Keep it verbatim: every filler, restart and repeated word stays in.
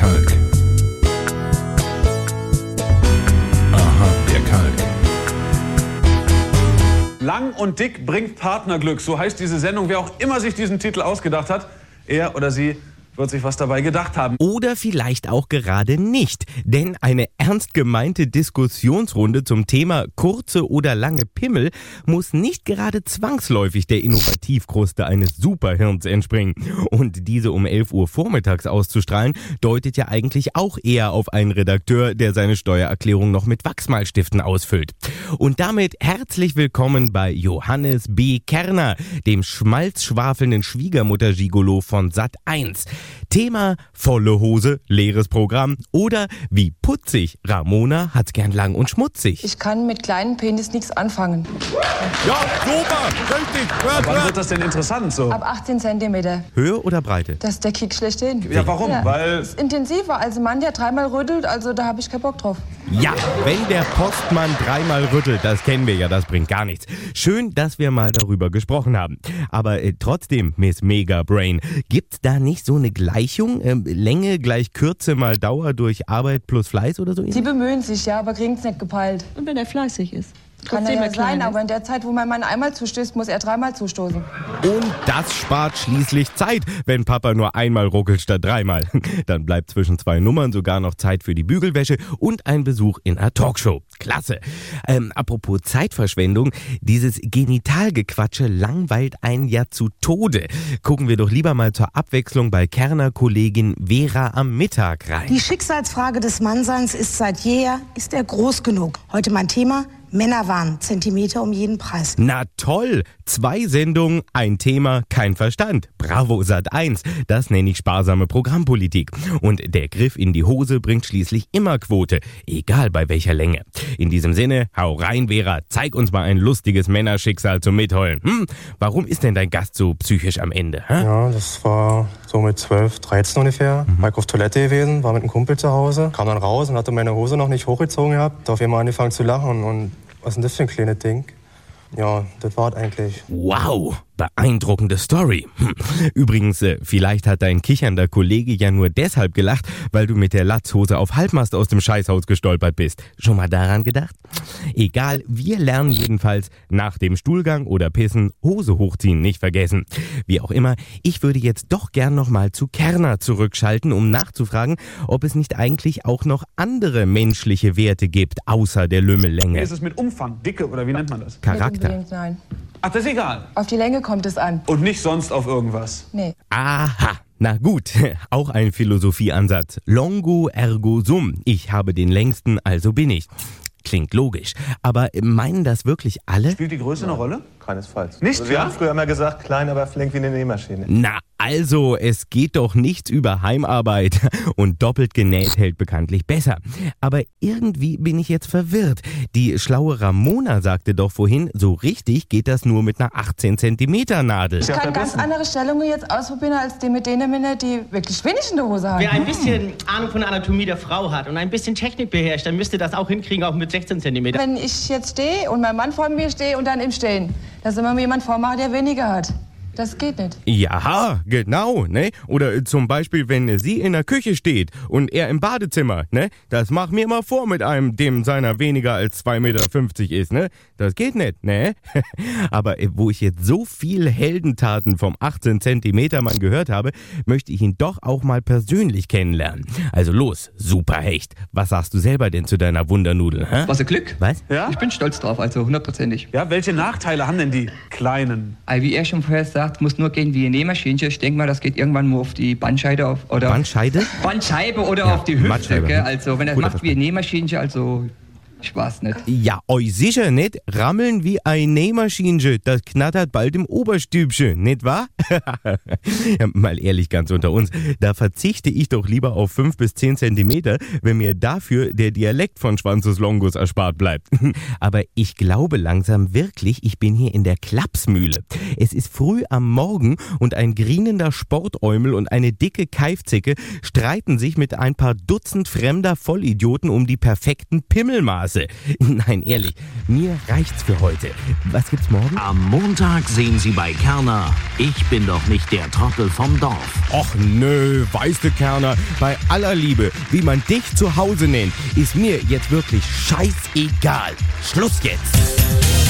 Kalk. Aha, der Kalk. Lang und dick bringt Partnerglück. So heißt diese Sendung. Wer auch immer sich diesen Titel ausgedacht hat, er oder sie wird sich was dabei gedacht haben. Oder vielleicht auch gerade nicht. Denn eine ernst gemeinte Diskussionsrunde zum Thema kurze oder lange Pimmel muss nicht gerade zwangsläufig der Innovativkruste eines Superhirns entspringen. Und diese um elf Uhr vormittags auszustrahlen, deutet ja eigentlich auch eher auf einen Redakteur, der seine Steuererklärung noch mit Wachsmalstiften ausfüllt. Und damit herzlich willkommen bei Johannes B. Kerner, dem schmalzschwafelnden Schwiegermutter-Gigolo von Sat eins. Thema volle Hose, leeres Programm oder wie putzig, Ramona hat's gern lang und schmutzig. Ich kann mit kleinen Penis nichts anfangen. Ja, super, richtig. Hört, Wann wird das denn interessant so? Ab achtzehn Zentimeter. Höhe oder Breite? Das ist der Kick schlechthin. Ja, warum? Ja. Weil Das ist intensiver als ein Mann, der dreimal rüttelt, also da habe ich keinen Bock drauf. Ja, wenn der Postmann dreimal rüttelt, das kennen wir ja, das bringt gar nichts. Schön, dass wir mal darüber gesprochen haben. Aber äh, trotzdem, Miss Mega Brain, gibt's da nicht so eine Gleichung? Ähm, Länge gleich Kürze mal Dauer durch Arbeit plus Fleiß oder so? Sie bemühen sich, ja, aber kriegen es nicht gepeilt. Und wenn er fleißig ist? Kann er ja sein, aber in der Zeit, wo mein Mann einmal zustößt, muss er dreimal zustoßen. Und das spart schließlich Zeit, wenn Papa nur einmal ruckelt statt dreimal. Dann bleibt zwischen zwei Nummern sogar noch Zeit für die Bügelwäsche und ein Besuch in einer Talkshow. Klasse. Ähm, apropos Zeitverschwendung, dieses Genitalgequatsche langweilt einen ja zu Tode. Gucken wir doch lieber mal zur Abwechslung bei Kerner-Kollegin Vera am Mittag rein. Die Schicksalsfrage des Mannseins ist seit jeher, ist er groß genug? Heute mein Thema: Männerwahn, Zentimeter um jeden Preis. Na toll, zwei Sendungen, ein Thema, kein Verstand. Bravo Sat eins, das nenne ich sparsame Programmpolitik. Und der Griff in die Hose bringt schließlich immer Quote, egal bei welcher Länge. In diesem Sinne, hau rein Vera, zeig uns mal ein lustiges Männerschicksal zum Mitheulen. Hm, warum ist denn dein Gast so psychisch am Ende? Hä? Ja, das war so mit zwölf, dreizehn ungefähr. Mhm. War ich auf Toilette gewesen, war mit einem Kumpel zu Hause, kam dann raus und hatte meine Hose noch nicht hochgezogen gehabt. Da auf einmal angefangen zu lachen und was ist denn das für ein kleines Ding? Ja, das war's eigentlich. Wow, beeindruckende Story. Hm. Übrigens, äh, vielleicht hat dein kichernder Kollege ja nur deshalb gelacht, weil du mit der Latzhose auf Halbmast aus dem Scheißhaus gestolpert bist. Schon mal daran gedacht? Egal, wir lernen jedenfalls nach dem Stuhlgang oder Pissen Hose hochziehen nicht vergessen. Wie auch immer, ich würde jetzt doch gern nochmal zu Kerner zurückschalten, um nachzufragen, ob es nicht eigentlich auch noch andere menschliche Werte gibt, außer der Lümmellänge. wie ist es mit Umfang, Dicke oder wie nennt man das? Charakter. Nicht unbedingt, nein. Ach, das ist egal. Auf die Länge kommt es an. Und nicht sonst auf irgendwas. Nee. Aha, na gut, auch ein Philosophieansatz. Longo ergo sum. Ich habe den längsten, also bin ich. Klingt logisch. Aber meinen das wirklich alle? Spielt die Größe eine Rolle? Keinesfalls. Nicht, Also wir ja? haben früher immer gesagt, klein, aber flink wie eine Nähmaschine. Na also, es geht doch nichts über Heimarbeit. Und doppelt genäht hält bekanntlich besser. Aber irgendwie bin ich jetzt verwirrt. Die schlaue Ramona sagte doch vorhin, so richtig geht das nur mit einer achtzehn Zentimeter Nadel. Ich kann ganz andere Stellungen jetzt ausprobieren als die mit denen Männer, die wirklich wenig in der Hose haben. Wer ein bisschen Ahnung von der Anatomie der Frau hat und ein bisschen Technik beherrscht, dann müsste das auch hinkriegen, auch mit sechzehn Zentimeter. Wenn ich jetzt stehe und mein Mann vor mir stehe und dann im Stehen, dass immer mir jemand vormacht, der weniger hat. Das geht nicht. Ja, genau, ne? Oder zum Beispiel, wenn sie in der Küche steht und er im Badezimmer, ne? Das mach mir mal vor mit einem, dem seiner weniger als zwei Meter fünfzig ist, ne? Das geht nicht, ne? Aber wo ich jetzt so viel Heldentaten vom achtzehn Zentimeter Mann gehört habe, möchte ich ihn doch auch mal persönlich kennenlernen. Also los, Superhecht. Was sagst du selber denn zu deiner Wundernudel, hä? Was ein Glück. Was? Ja? Ich bin stolz drauf, also hundertprozentig. Ja, welche Nachteile haben denn die Kleinen? Wie er schon vorher sagt, muss nur gehen wie eine Nähmaschine. Ich denke mal, das geht irgendwann nur auf die Bandscheide auf, oder Bandscheide? Bandscheibe oder Ja, auf die Hüfte. Bandscheibe. Gell? Also wenn er Guter macht wie eine Nähmaschine, also ich weiß nicht. Ja, euch sicher nicht. Rammeln wie ein Nähmaschinchen, das knattert bald im Oberstübchen, nicht wahr? Ja, mal ehrlich, ganz unter uns, da verzichte ich doch lieber auf fünf bis zehn Zentimeter, wenn mir dafür der Dialekt von Schwanzus Longus erspart bleibt. Aber ich glaube langsam wirklich, ich bin hier in der Klapsmühle. Es ist früh am Morgen und ein grinender Sportäumel und eine dicke Keifzicke streiten sich mit ein paar Dutzend fremder Vollidioten um die perfekten Pimmelmaße. Klasse. Nein, ehrlich, mir reicht's für heute. Was gibt's morgen? Am Montag sehen Sie bei Kerner, ich bin doch nicht der Trottel vom Dorf. Och nö, weißt du, Kerner, bei aller Liebe, wie man dich zu Hause nennt, ist mir jetzt wirklich scheißegal. Schluss jetzt!